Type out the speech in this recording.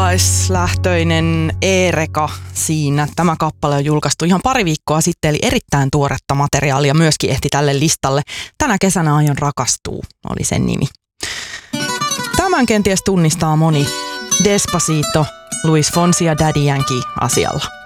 amerikkalaislähtöinen Ereka siinä. Tämä kappale on julkaistu ihan pari viikkoa sitten, eli erittäin tuoretta materiaalia myöskin ehti tälle listalle. Tänä kesänä aion rakastua, oli sen nimi. Tämän kenties tunnistaa moni. Despacito, Luis Fonsi ja Daddy Yankee asialla.